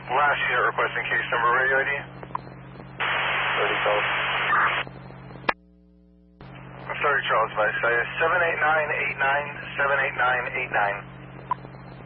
Last unit requesting case number, radio ID. 30 Charles. I'm sorry, Charles, advice. 78989, 78989.